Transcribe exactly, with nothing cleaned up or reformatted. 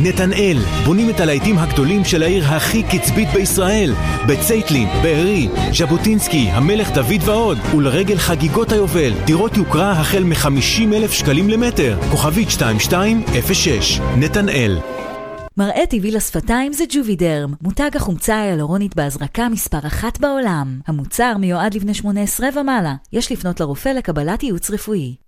נתנאל, בונים את הלהיטים הגדולים של העיר הכי קצבית בישראל. בצייטלין, בארי, ז'בוטינסקי, המלך דוד ועוד. ולרגל חגיגות היובל, דירות יוקרה החל מ-חמישים אלף שקלים למטר. כוכבית שתיים שתיים אפס שש. נתנאל. מראה טבעי לשפתיים זה ג'ובידרם, מותג החומצה ההיאלורונית בהזרקה מספר אחת בעולם. המוצר מיועד לבני שמונה עשרה ומעלה. יש לפנות לרופא לקבלת ייעוץ רפואי.